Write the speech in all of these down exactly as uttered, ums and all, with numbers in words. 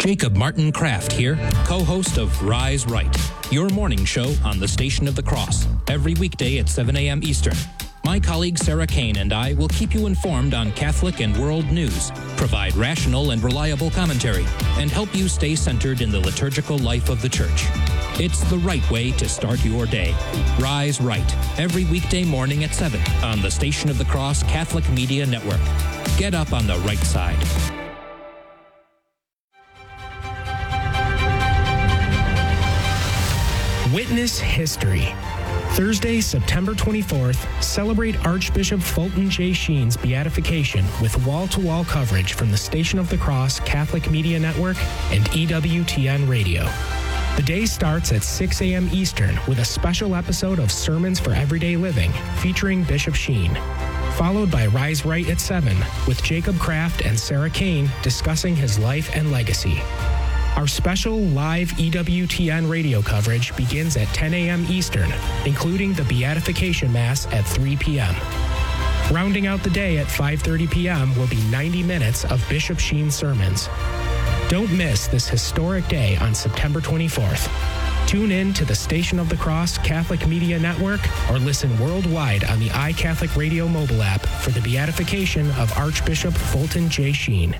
Jacob Martin Kraft here, co-host of Rise Right, your morning show on the Station of the Cross, every weekday at seven a.m. Eastern. My colleague Sarah Kane and I will keep you informed on Catholic and world news, provide rational and reliable commentary, and help you stay centered in the liturgical life of the Church. It's the right way to start your day. Rise Right, every weekday morning at seven on the Station of the Cross Catholic Media Network. Get up on the right side. Witness History. Thursday, September twenty-fourth, celebrate Archbishop Fulton J. Sheen's beatification with wall-to-wall coverage from the Station of the Cross Catholic Media Network and E W T N Radio. The day starts at six a.m. Eastern with a special episode of Sermons for Everyday Living featuring Bishop Sheen, followed by Rise Right at seven with Jacob Kraft and Sarah Kane discussing his life and legacy. Our special live E W T N radio coverage begins at ten a.m. Eastern, including the Beatification Mass at three p.m. Rounding out the day at five thirty p.m. will be ninety minutes of Bishop Sheen's sermons. Don't miss this historic day on September twenty-fourth. Tune in to the Station of the Cross Catholic Media Network or listen worldwide on the iCatholic Radio mobile app for the beatification of Archbishop Fulton J. Sheen.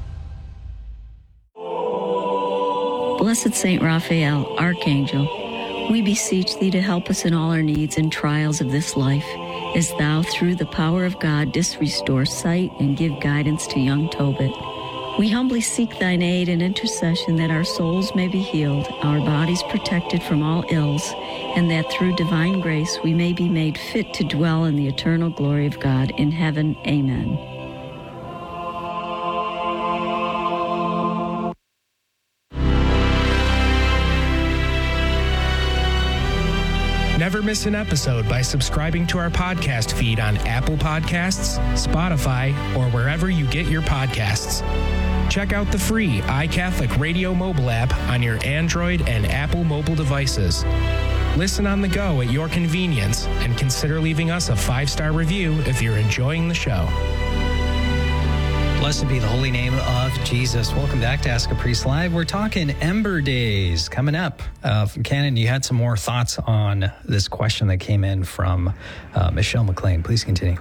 Blessed Saint Raphael, Archangel, we beseech thee to help us in all our needs and trials of this life, as thou, through the power of God, didst restore sight and give guidance to young Tobit. We humbly seek thine aid and intercession that our souls may be healed, our bodies protected from all ills, and that through divine grace we may be made fit to dwell in the eternal glory of God in heaven. Amen. Never miss an episode by subscribing to our podcast feed on Apple Podcasts, Spotify, or wherever you get your podcasts. Check out the free iCatholic Radio mobile app on your Android and Apple mobile devices. Listen on the go at your convenience and consider leaving us a five-star review if you're enjoying the show. Blessed be the holy name of Jesus. Welcome back to Ask a Priest Live. We're talking Ember Days coming up. Uh, Canon, you had some more thoughts on this question that came in from uh, Michelle McLean. Please continue.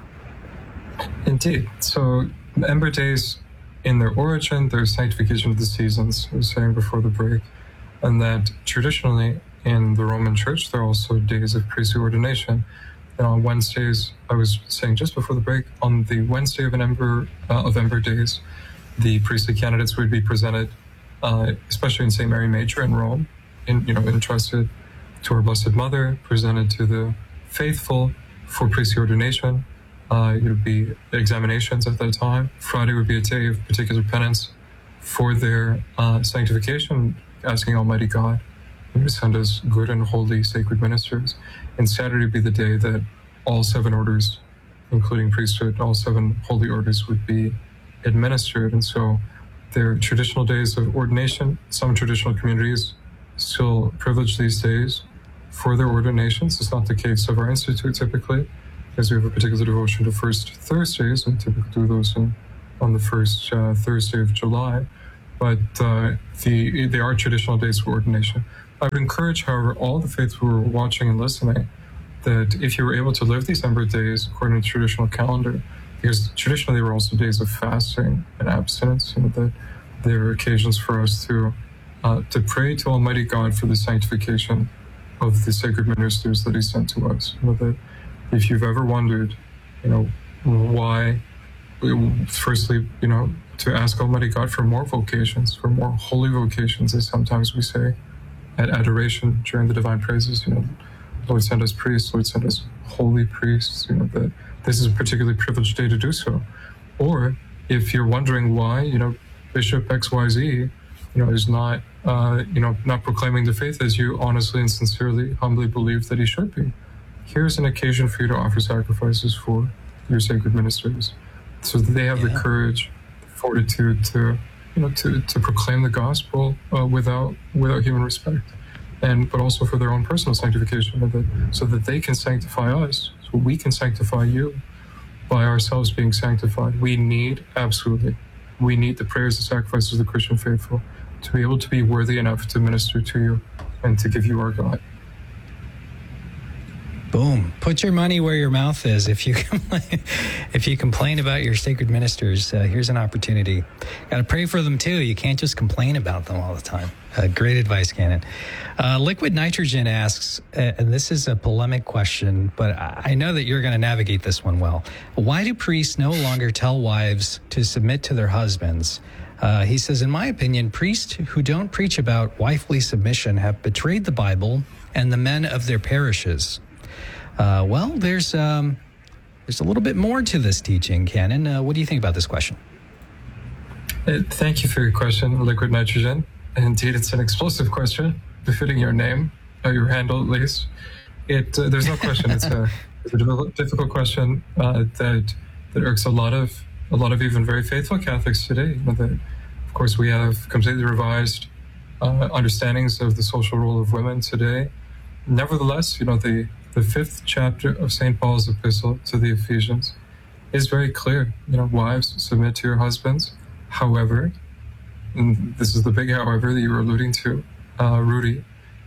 Indeed. So Ember Days, in their origin, they're sanctification of the seasons, I was saying before the break, and that traditionally in the Roman Church, there are also days of priestly ordination. And on Wednesdays, I was saying just before the break, on the Wednesday of an Ember uh, of Ember Days, the priestly candidates would be presented, uh, especially in Saint Mary Major in Rome, in, you know, entrusted to our Blessed Mother, presented to the faithful for priestly ordination. Uh, it would be examinations at that time. Friday would be a day of particular penance for their uh, sanctification, asking Almighty God to send us good and holy sacred ministers. And Saturday would be the day that all seven orders, including priesthood, all seven holy orders would be administered. And so they're traditional days of ordination. Some traditional communities still privilege these days for their ordinations. It's not the case of our institute typically, because we have a particular devotion to First Thursdays, and typically do those in, on the first uh, Thursday of July. But uh, the they are traditional days for ordination. I would encourage, however, all the faithful who are watching and listening, that if you were able to live these Ember Days according to the traditional calendar, because traditionally they were also days of fasting and abstinence, you know, that there are occasions for us to uh, to pray to Almighty God for the sanctification of the sacred ministers that He sent to us. You know, that if you've ever wondered, you know, why, firstly, you know, to ask Almighty God for more vocations, for more holy vocations, as sometimes we say at adoration during the divine praises, you know, Lord send us priests, Lord send us holy priests, you know, that this is a particularly privileged day to do so. Or if you're wondering why, you know, Bishop X Y Z, you know, is not, uh, you know, not proclaiming the faith as you honestly and sincerely, humbly believe that he should be, here's an occasion for you to offer sacrifices for your sacred ministers, so that they have yeah. the courage, fortitude to, you know, to, to proclaim the gospel uh, without without human respect, and but also for their own personal sanctification, of it, so that they can sanctify us, so we can sanctify you by ourselves being sanctified. We need, absolutely, we need the prayers and sacrifices of the Christian faithful. to be able to be worthy enough to minister to you and to give you our God. Boom. Put your money where your mouth is. If you complain, if you complain about your sacred ministers, uh, here's an opportunity. Got to pray for them too. You can't just complain about them all the time. Uh, great advice, Canon. Uh, Liquid Nitrogen asks, uh, and this is a polemic question, but I, I know that you're going to navigate this one well. Why do priests no longer tell wives to submit to their husbands? Uh, he says, in my opinion, priests who don't preach about wifely submission have betrayed the Bible and the men of their parishes. Uh, well, there's um, there's a little bit more to this teaching, Canon. Uh, what do you think about this question? Uh, thank you for your question, Liquid Nitrogen. Indeed, it's an explosive question, befitting your name, or your handle at least. It uh, there's no question. It's a, it's a difficult, difficult question uh, that that irks a lot of a lot of even very faithful Catholics today. You know, that, of course, we have completely revised uh, understandings of the social role of women today. Nevertheless, you know, the The fifth chapter of Saint Paul's epistle to the Ephesians is very clear. You know, wives, submit to your husbands. However, and this is the big however that you were alluding to, uh, Rudy,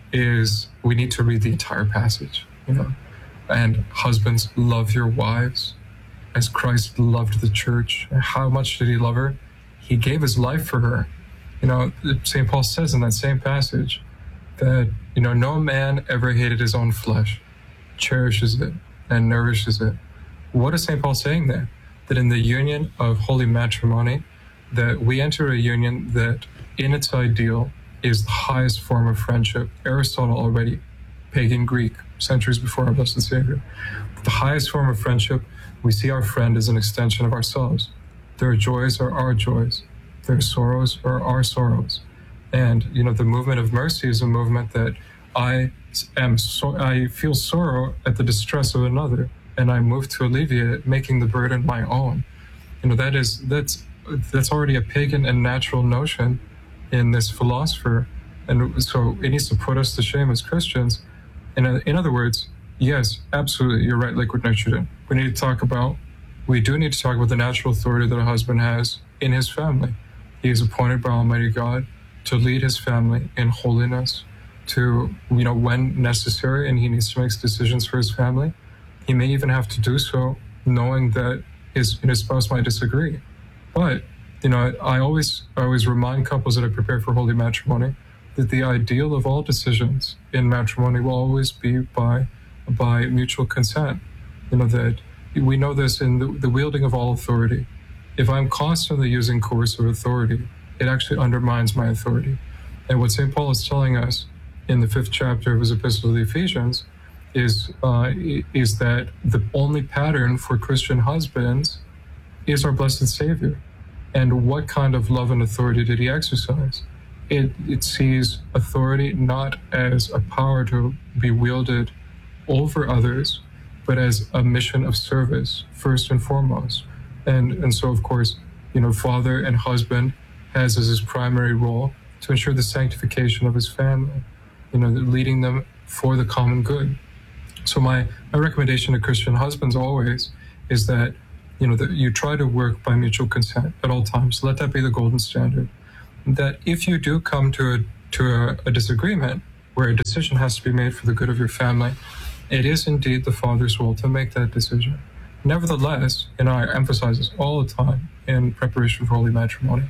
is we need to read the entire passage, you know. And husbands, love your wives as Christ loved the church. How much did he love her? He gave his life for her. You know, Saint Paul says in that same passage that, you know, no man ever hated his own flesh, cherishes it and nourishes it. What is Saint Paul saying there? That in the union of holy matrimony, that we enter a union that in its ideal is the highest form of friendship. Aristotle already, pagan Greek, centuries before our Blessed Savior. The highest form of friendship, we see our friend as an extension of ourselves. Their joys are our joys. Their sorrows are our sorrows. And, you know, the movement of mercy is a movement that I am so I feel sorrow at the distress of another, and I move to alleviate it, making the burden my own. You know, that is that's that's already a pagan and natural notion in this philosopher, and so it needs to put us to shame as Christians. And in, in other words, yes, absolutely, you're right, Liquid Nitrogen. We need to talk about, we do need to talk about the natural authority that a husband has in his family. He is appointed by Almighty God to lead his family in holiness, to, you know, when necessary, and he needs to make decisions for his family. He may even have to do so knowing that his, his spouse might disagree. But, you know, I always, I always remind couples that I prepare for holy matrimony that the ideal of all decisions in matrimony will always be by, by mutual consent. You know, that we know this in the, the wielding of all authority. If I'm constantly using coercive authority, it actually undermines my authority. And what Saint Paul is telling us in the fifth chapter of his epistle to the Ephesians is uh, is that the only pattern for Christian husbands is our Blessed Savior. And what kind of love and authority did he exercise? It, it sees authority not as a power to be wielded over others, but as a mission of service, first and foremost. And, and so, of course, you know, father and husband has as his primary role to ensure the sanctification of his family, you know, leading them for the common good. So my, my recommendation to Christian husbands always is that, you know, that you try to work by mutual consent at all times. Let that be the golden standard. That if you do come to a, to a, a disagreement where a decision has to be made for the good of your family, it is indeed the father's role to make that decision. Nevertheless, and I emphasize this all the time in preparation for holy matrimony,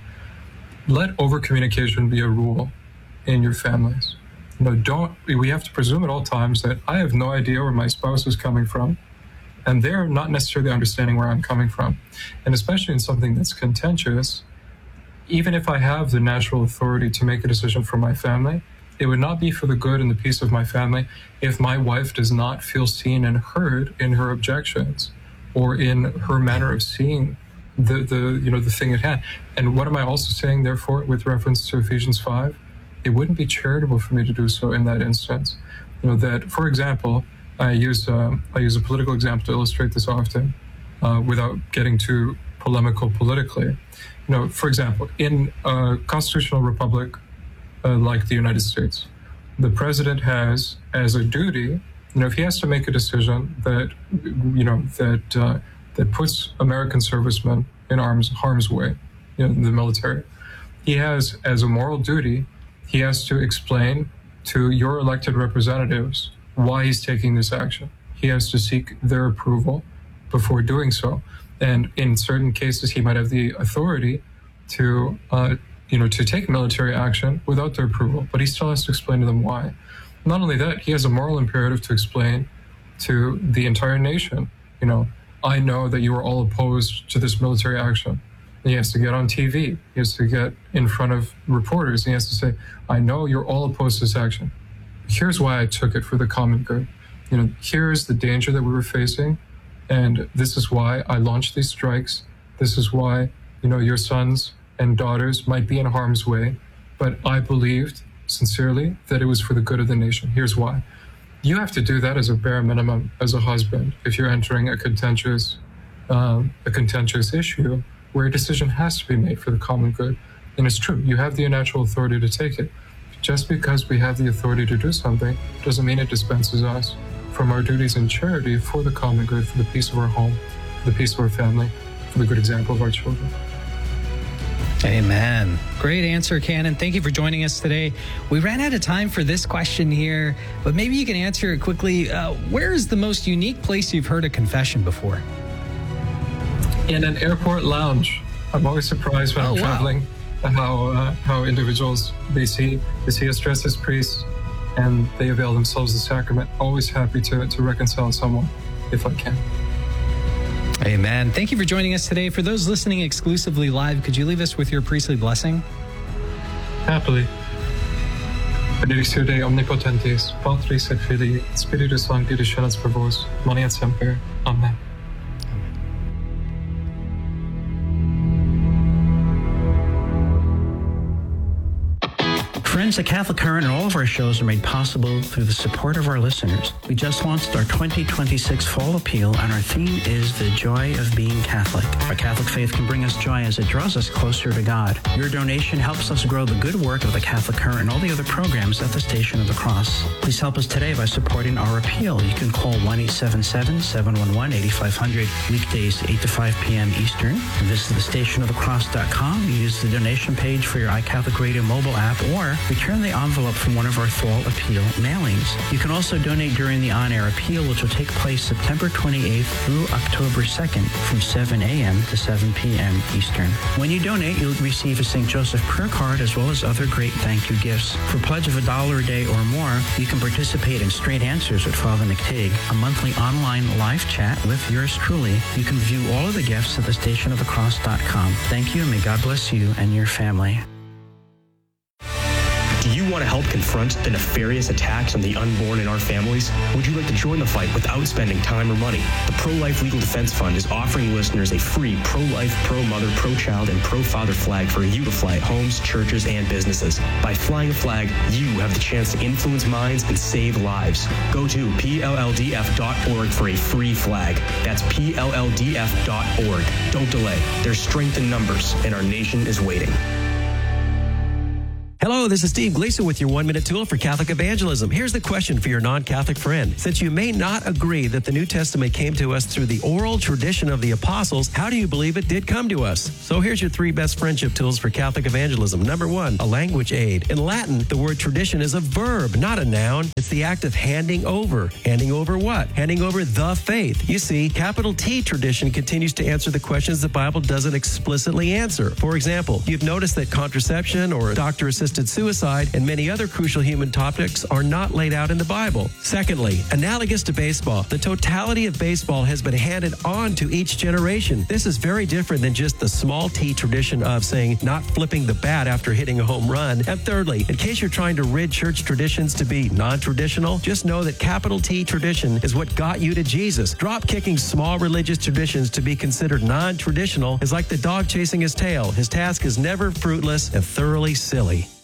let over-communication be a rule in your families. You know, don't, we have to presume at all times that I have no idea where my spouse is coming from, and they're not necessarily understanding where I'm coming from. And especially in something that's contentious, even if I have the natural authority to make a decision for my family, it would not be for the good and the peace of my family if my wife does not feel seen and heard in her objections or in her manner of seeing the, the you know, the thing at hand. And what am I also saying, therefore, with reference to Ephesians five? It wouldn't be charitable for me to do so in that instance. You know, that, for example, I use, uh, I use a political example to illustrate this often uh, without getting too polemical politically. You know, for example, in a constitutional republic uh, like the United States, the president has as a duty, you know, if he has to make a decision that, you know, that uh, that puts American servicemen in arms, harm's way, you know, in the military, he has, as a moral duty, he has to explain to your elected representatives why he's taking this action. He has to seek their approval before doing so. And in certain cases, he might have the authority to, uh, you know, to take military action without their approval, but he still has to explain to them why. Not only that, he has a moral imperative to explain to the entire nation, you know, I know that you are all opposed to this military action. And he has to get on T V. He has to get in front of reporters. And he has to say, I know you're all opposed to this action. Here's why I took it for the common good. You know, here's the danger that we were facing. And this is why I launched these strikes. This is why, you know, your sons and daughters might be in harm's way. But I believed sincerely that it was for the good of the nation. Here's why. You have to do that as a bare minimum as a husband if you're entering a contentious, um, a contentious issue where a decision has to be made for the common good. And it's true, you have the natural authority to take it. Just because we have the authority to do something doesn't mean it dispenses us from our duties in charity for the common good, for the peace of our home, for the peace of our family, for the good example of our children. Amen. Great answer, Canon. Thank you for joining us today. We ran out of time for this question here, but maybe you can answer it quickly. Uh, where is the most unique place you've heard a confession before? In an airport lounge. I'm always surprised when oh, I'm wow. traveling how uh, how individuals, they see they see us dressed as priests and they avail themselves of the sacrament. Always happy to, to reconcile someone if I can. Amen. Thank you for joining us today. For those listening exclusively live, could you leave us with your priestly blessing? Happily. Benedictio Dei omnipotentis, Patris et Filii, Spiritus Sancti descendat per vos, manet semper. Amen. Friends, the Catholic Current and all of our shows are made possible through the support of our listeners. We just launched our twenty twenty-six Fall Appeal, and our theme is The Joy of Being Catholic. Our Catholic faith can bring us joy as it draws us closer to God. Your donation helps us grow the good work of the Catholic Current and all the other programs at the Station of the Cross. Please help us today by supporting our appeal. You can call one eight seven seven, seven one one, eight five zero zero, weekdays eight to five p.m. Eastern. And visit the station of the cross dot com. You use the donation page for your iCatholic Radio mobile app, or return the envelope from one of our Fall Appeal mailings. You can also donate during the on-air appeal, which will take place September twenty-eighth through October second from seven a.m. to seven p.m. Eastern. When you donate, you'll receive a Saint Joseph prayer card as well as other great thank you gifts. For a pledge of a dollar a day or more, you can participate in Straight Answers with Father McTeague, a monthly online live chat with yours truly. You can view all of the gifts at the station of the cross dot com. Thank you, and may God bless you and your family. Do you want to help confront the nefarious attacks on the unborn in our families? Would you like to join the fight without spending time or money? The Pro-Life Legal Defense Fund is offering listeners a free pro-life, pro-mother, pro-child, and pro-father flag for you to fly at homes, churches, and businesses. By flying a flag, you have the chance to influence minds and save lives. Go to P L L D F dot org for a free flag. That's P L L D F dot org. Don't delay. There's strength in numbers, and our nation is waiting. Hello, this is Steve Gleason with your one-minute tool for Catholic evangelism. Here's the question for your non-Catholic friend. Since you may not agree that the New Testament came to us through the oral tradition of the apostles, how do you believe it did come to us? So here's your three best friendship tools for Catholic evangelism. Number one, a language aid. In Latin, the word tradition is a verb, not a noun. It's the act of handing over. Handing over what? Handing over the faith. You see, capital T tradition continues to answer the questions the Bible doesn't explicitly answer. For example, you've noticed that contraception or doctor-assisted suicide and many other crucial human topics are not laid out in the Bible. Secondly, analogous to baseball, the totality of baseball has been handed on to each generation. This is very different than just the small T tradition of saying not flipping the bat after hitting a home run. And thirdly, in case you're trying to rid church traditions to be non-traditional, just know that capital T tradition is what got you to Jesus. Drop-kicking small religious traditions to be considered non-traditional is like the dog chasing his tail. His task is never fruitless and thoroughly silly.